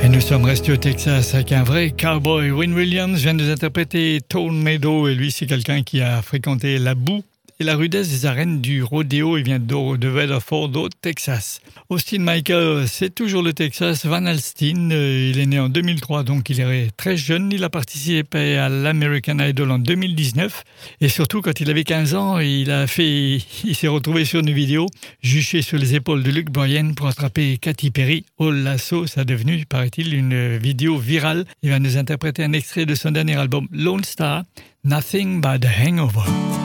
Et nous sommes restés au Texas avec un vrai cowboy. Wynn Williams vient de nous interpréter Tornado, et lui c'est quelqu'un qui a fréquenté la boue et la rudesse des arènes du rodéo. Il vient de Weatherford au Texas. Austin Michael, c'est toujours le Texas. Van Alstyne, il est né en 2003, donc il est très jeune. Il a participé à l'American Idol en 2019. Et surtout, quand il avait 15 ans, il s'est retrouvé sur une vidéo, juché sur les épaules de Luke Bryan pour attraper Katy Perry au lasso. Ça a devenu, paraît-il, une vidéo virale. Il va nous interpréter un extrait de son dernier album, Lone Star, Nothing But a Hangover.